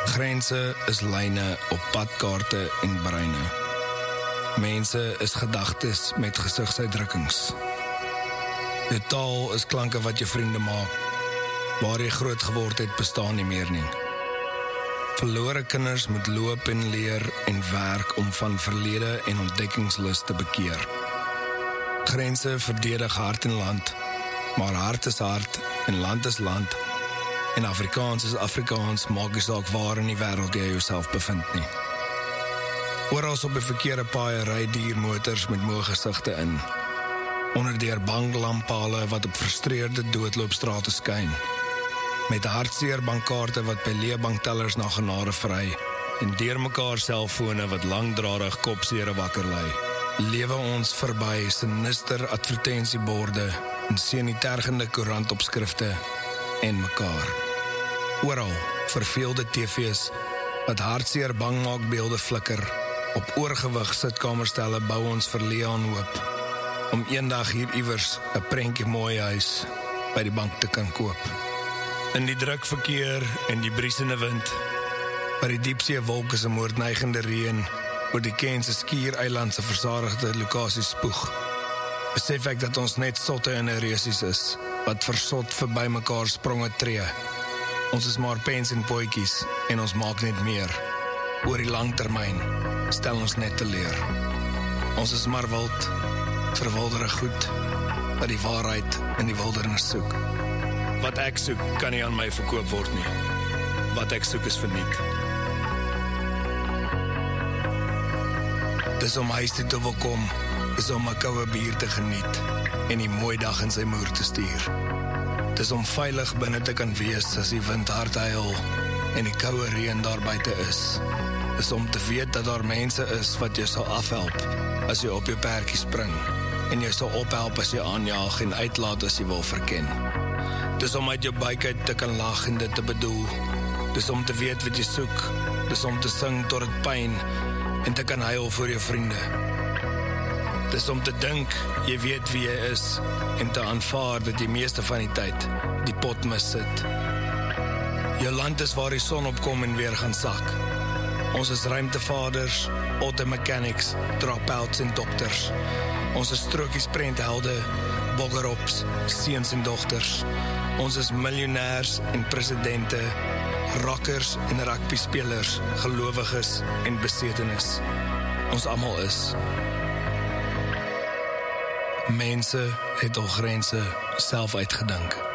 Grense is lyne op padkaarte en breine. Mense is gedagtes met gesigsuitdrukkings. Jou taal is klanke wat jou vriende maak. Waar jy groot geword het, bestaan nie meer nie. Verlore kinders moet loop en leer en werk om van verlede en ontdekkingslus te bekeer. Grense verdedig hart en land, maar hart is hart en land is land. En Afrikaans is Afrikaans, maak nie saak waar in die wêreld jy jouself bevind nie. Oral op die verkeerde paaie ry diermotors met moe gesigte in. Onderdeur banklamppale wat op frustreerde doodloopstrate skyn. Met hartseer bankkaarte wat by leebanktellers na genade vry. En deur mekaar selfone wat langdradig kopsere wakker lei. Lewe ons verby sinister advertentieborde en senitergende koerantopskrifte en mekaar. Oral verveelde TV's wat hartseer bangmaakbeelde flikker. Op oorgewig sitkamerstelle bou ons verleë aan hoop om eendag hier iewers 'n prentjie mooi huis by die bank te kan koop. In die druk verkeer en die briesende wind, by die diepsee wolke se moordneigende reën oor die Kaapse skiereiland se versadigde lokasies spoeg, besef ek dat ons net sotte in 'n resies is, wat versot verby mekaar spronge tree. Ons is maar pens en potjies en ons maak net meer. Oor die langtermyn stel ons net te leer. Ons is maar wild, verwilderde goed, wat die waarheid in die wildernis soek. Wat ek soek, kan nie aan my verkoop word nie. Wat ek soek is verniet. Dis om huis toe te wil kom, dis om 'n koue bier te geniet en die mooi dag in sy moer te stuur. Dis om veilig binne te kan wees as die wind hard huil en die koue reën daar buite is. Dis om te weet dat daar mense is wat jou sal afhelp as jy op jou perdjie spring en jou sal ophelp as jy aanjaag en uitlaat as jy wil verken. Dis om uit jou buik uit te kan lag en dit te bedoel. Dis om te weet wat jy soek. Dis om te sing tot dit pyn en te kan huil vir jou vriende. Dis om te dink jy weet wie jy is en te aanvaar dat jy meeste van die tyd die pot mis sit. Jou land is waar die son opkom en weer gaan sak. Ons is ruimtevaders, automechanics, dropouts en dokters. Ons is strokies prenthelde, boggerops, seuns en dogters. Ons is miljonêers en presidente, rockers en rugbyspelers, gelowiges en besetenis. Ons almal is. Mense het al grense self uitgedink.